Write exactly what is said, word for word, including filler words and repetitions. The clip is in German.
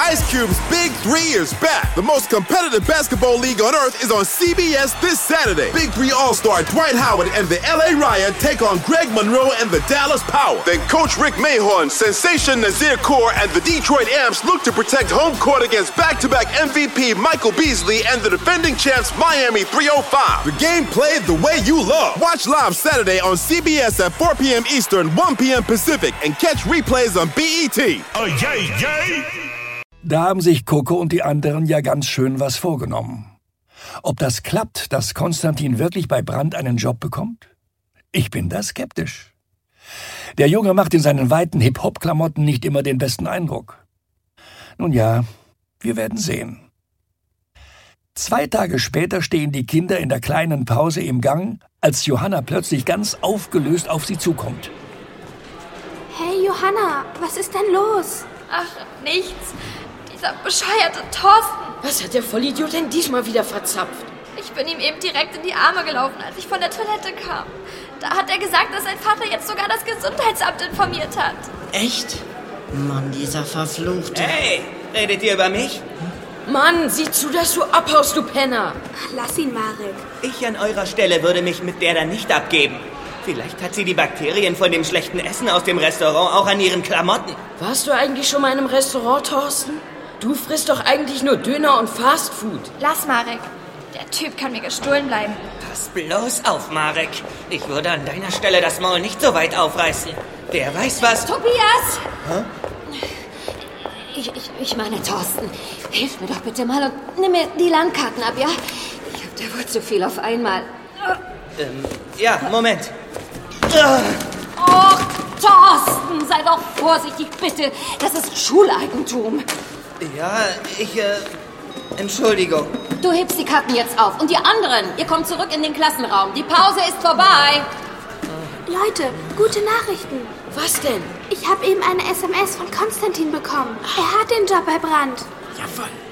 Ice Cube's Big Three is back. The most competitive basketball league on earth is on C B S this Saturday. Big Three All-Star Dwight Howard and the L A Riot take on Greg Monroe and the Dallas Power. Then Coach Rick Mahorn, Sensation Nazir Kaur, and the Detroit Amps look to protect home court against back-to-back M V P Michael Beasley and the defending champs Miami three oh five. The game played the way you love. Watch live Saturday on C B S at four p.m. Eastern, one p.m. Pacific, and catch replays on B E T. Oh, yay, yay! Da haben sich Coco und die anderen ja ganz schön was vorgenommen. Ob das klappt, dass Konstantin wirklich bei Brandt einen Job bekommt? Ich bin da skeptisch. Der Junge macht in seinen weiten Hip-Hop-Klamotten nicht immer den besten Eindruck. Nun ja, wir werden sehen. Zwei Tage später stehen die Kinder in der kleinen Pause im Gang, als Johanna plötzlich ganz aufgelöst auf sie zukommt. Hey Johanna, was ist denn los? Ach, nichts. Dieser bescheuerte Thorsten. Was hat der Vollidiot denn diesmal wieder verzapft? Ich bin ihm eben direkt in die Arme gelaufen, als ich von der Toilette kam. Da hat er gesagt, dass sein Vater jetzt sogar das Gesundheitsamt informiert hat. Echt? Mann, dieser Verfluchte. Hey, redet ihr über mich? Mann, sieh zu, dass du abhaust, du Penner. Lass ihn, Marek. Ich an eurer Stelle würde mich mit der dann nicht abgeben. Vielleicht hat sie die Bakterien von dem schlechten Essen aus dem Restaurant auch an ihren Klamotten. Warst du eigentlich schon mal in einem Restaurant, Thorsten? Du frisst doch eigentlich nur Döner und Fastfood. Lass, Marek. Der Typ kann mir gestohlen bleiben. Pass bloß auf, Marek. Ich würde an deiner Stelle das Maul nicht so weit aufreißen. Wer weiß was... Tobias! Hä? Ich, ich, ich meine, Thorsten, hilf mir doch bitte mal und nimm mir die Landkarten ab, ja? Ich hab da wohl zu viel auf einmal. Ähm, ja, Moment. Och, Thorsten, sei doch vorsichtig, bitte. Das ist Schuleigentum. Ja, ich, äh... Entschuldigung. Du hebst die Karten jetzt auf. Und die anderen, ihr kommt zurück in den Klassenraum. Die Pause ist vorbei. Leute, gute Nachrichten. Was denn? Ich habe eben eine S M S von Konstantin bekommen. Er hat den Job bei Brandt. Jawohl.